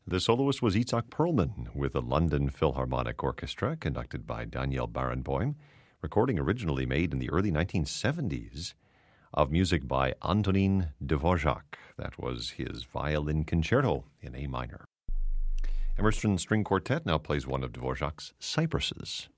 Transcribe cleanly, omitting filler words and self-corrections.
The soloist was Itzhak Perlman with the London Philharmonic Orchestra, conducted by Daniel Barenboim, recording originally made in the early 1970s of music by Antonin Dvorak. That was his violin concerto in A minor. Emerson String Quartet now plays one of Dvorak's Cypresses.